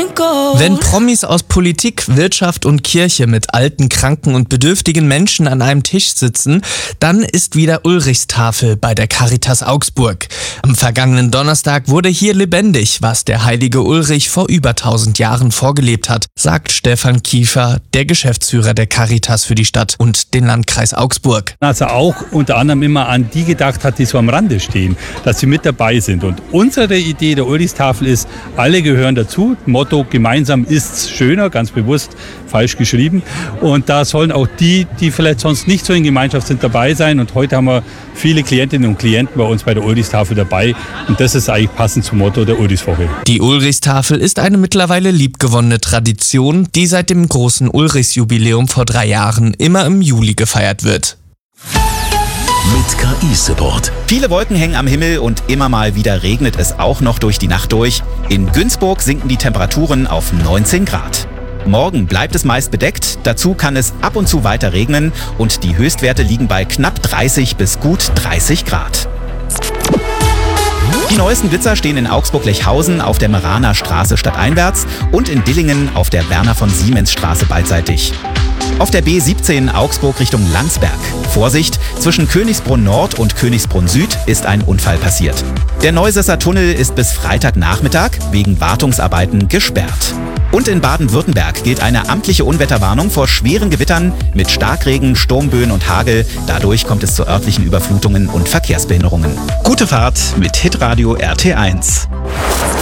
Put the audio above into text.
Wenn Promis aus Politik, Wirtschaft und Kirche mit alten, kranken und bedürftigen Menschen an einem Tisch sitzen, dann ist wieder Ulrichstafel bei der Caritas Augsburg. Am vergangenen Donnerstag wurde hier lebendig, was der heilige Ulrich vor über 1000 Jahren vorgelebt hat, sagt Stefan Kiefer, der Geschäftsführer der Caritas für die Stadt und den Landkreis Augsburg. Also auch unter anderem immer an die gedacht hat, die so am Rande stehen, dass sie mit dabei sind. Und unsere Idee der Ulrichstafel ist, alle gehören dazu. Motto, gemeinsam ist's schöner, ganz bewusst falsch geschrieben. Und da sollen auch die vielleicht sonst nicht so in Gemeinschaft sind, dabei sein. Und heute haben wir viele Klientinnen und Klienten bei uns bei der Ulrichstafel dabei. Und das ist eigentlich passend zum Motto der Ulrichswoche. Die Ulrichstafel ist eine mittlerweile liebgewonnene Tradition, die seit dem großen Ulrichsjubiläum vor 3 Jahren immer im Juli gefeiert wird. Mit KI-Support. Viele Wolken hängen am Himmel und immer mal wieder regnet es auch noch durch die Nacht durch. In Günzburg sinken die Temperaturen auf 19 Grad. Morgen bleibt es meist bedeckt, dazu kann es ab und zu weiter regnen und die Höchstwerte liegen bei knapp 30 bis gut 30 Grad. Die neuesten Blitzer stehen in Augsburg-Lechhausen auf der Meraner Straße stadteinwärts und in Dillingen auf der Werner von Siemens Straße beidseitig. Auf der B17 Augsburg Richtung Landsberg. Vorsicht, zwischen Königsbrunn Nord und Königsbrunn Süd ist ein Unfall passiert. Der Neusesser Tunnel ist bis Freitagnachmittag wegen Wartungsarbeiten gesperrt. Und in Baden-Württemberg gilt eine amtliche Unwetterwarnung vor schweren Gewittern mit Starkregen, Sturmböen und Hagel. Dadurch kommt es zu örtlichen Überflutungen und Verkehrsbehinderungen. Gute Fahrt mit Hitradio RT1.